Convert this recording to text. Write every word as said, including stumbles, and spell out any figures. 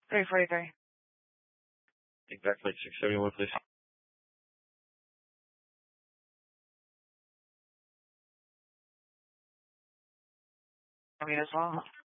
three forty-three. Exactly, six seventy-one, please. I mean, as well.